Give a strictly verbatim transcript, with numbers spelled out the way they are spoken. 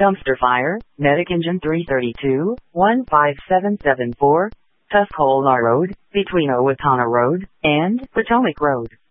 Dumpster fire, Medic Engine three thirty-two, one five seven seven four, Tuscola Road, between Owatonna Road and Potomac Road.